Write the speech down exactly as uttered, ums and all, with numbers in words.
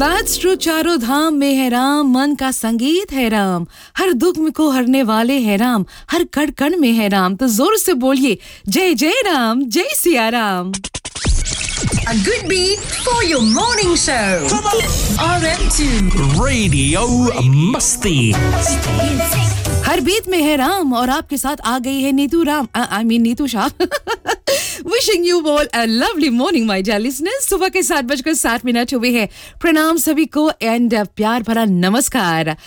That's true, चारों धाम में है राम, मन का संगीत है राम, हर दुख में को हरने वाले है राम, हर कण कण में है राम. तो जोर से बोलिए जय जय राम, जय Siya Ram. A good beat for your morning show. R M two Radio Musty. हर बीत में है राम और आपके साथ आ गई है Neetu Ram. I mean Neetu Shah. Wishing you all a lovely morning, my dear listeners. सुबह के सात बजकर सात मिनट हुए हैं. प्रणाम सभी को एंड प्यार भरा नमस्कार.